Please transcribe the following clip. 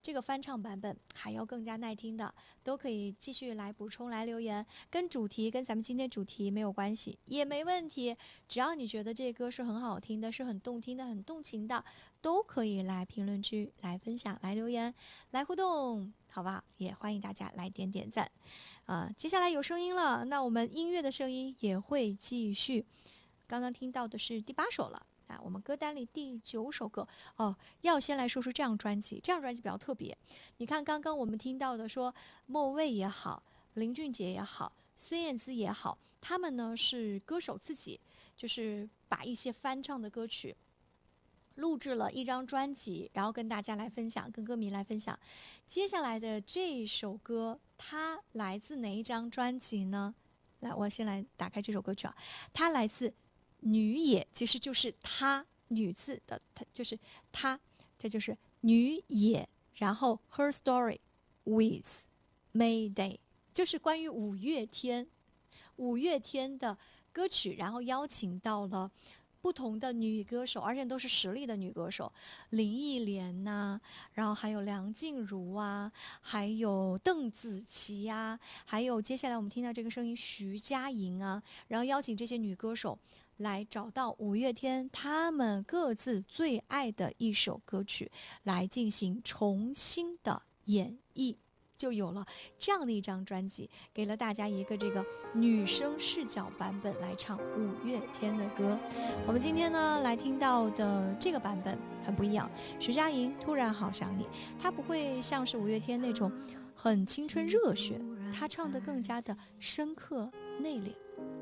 这个翻唱版本还要更加耐听的，都可以继续来补充来留言，跟主题跟咱们今天主题没有关系也没问题，只要你觉得这歌是很好听的，是很动听的，很动情的，都可以来评论区来分享来留言来互动，好不好？也欢迎大家来点点赞接下来有声音了，那我们音乐的声音也会继续。刚刚听到的是第8首了我们歌单里第9首歌要先来说说这张专辑。这张专辑比较特别，你看刚刚我们听到的说莫蔚也好，林俊杰也好，孙燕姿也好，他们呢是歌手自己就是把一些翻唱的歌曲录制了一张专辑，然后跟大家来分享，跟歌迷来分享。接下来的这首歌它来自哪一张专辑呢？来，我先来打开这首歌曲它来自女也，其实就是她，女字的她，就是她，这就是女也。然后 Her Story with Mayday， 就是关于五月天的歌曲，然后邀请到了不同的女歌手，而且都是实力的女歌手，林忆莲然后还有梁静茹还有邓紫棋还有接下来我们听到这个声音徐佳莹然后邀请这些女歌手来找到五月天他们各自最爱的一首歌曲来进行重新的演绎，就有了这样的一张专辑，给了大家一个这个女生视角版本来唱五月天的歌。我们今天呢来听到的这个版本很不一样，徐佳莹突然好想你，她不会像是五月天那种很青春热血，她唱得更加的深刻内敛。